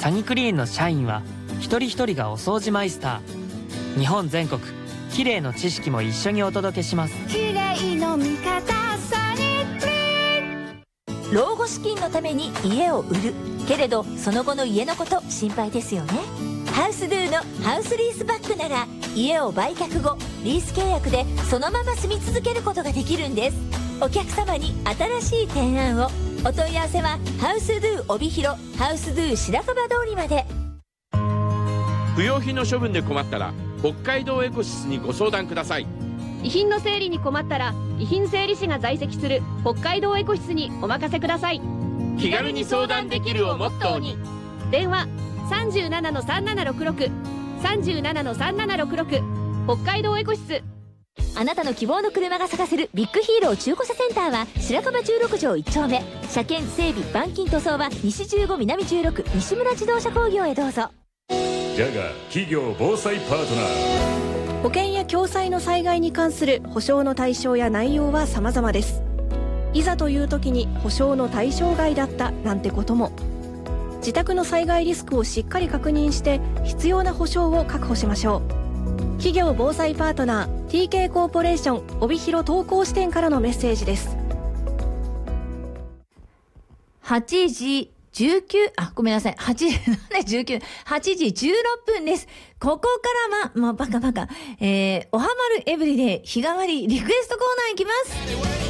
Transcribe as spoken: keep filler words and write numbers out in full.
カニクリーンの社員は一人一人がお掃除マイスター。日本全国きれいの知識も一緒にお届けします。 きれいの味方サニークリーン。 老後資金のために家を売るけれど、その後の家のこと心配ですよね。ハウスドゥのハウスリースバックなら、家を売却後リース契約でそのまま住み続けることができるんです。お客様に新しい提案を。お問い合わせはハウスドゥ帯広、ハウスドゥ白樺通りまで。 不要品の処分で困ったら北海道エコシスにご相談ください。 遺品の整理に困ったら遺品整理士が在籍する北海道エコシスにお任せください。 気軽に相談できるをモットーに。 電話 さんじゅうななのさんななろくろく さんじゅうななのさんななろくろく 北海道エコシス。 あなたの希望の車が探せるビッグヒーロー中古車センターは白樺じゅうろく条いち丁目。車検整備板金塗装は西じゅうご南じゅうろく西村自動車工業へどうぞ。 ジャガ企業防災パートナー。 保険や共済の災害に関する保証の対象や内容は様々です。いざという時に保証の対象外だったなんてことも。自宅の災害リスクをしっかり確認して必要な保証を確保しましょう。企業防災パートナー ティーケー コーポレーション帯広投稿支店からのメッセージです。 はちじじゅうきゅう、あ、ごめんなさい。はちじ、なんでじゅうきゅう、はちじじゅうろっぷんです。ここからは、もうバカバカ、えー、おはまるエブリデイ日替わりリクエストコーナーいきます。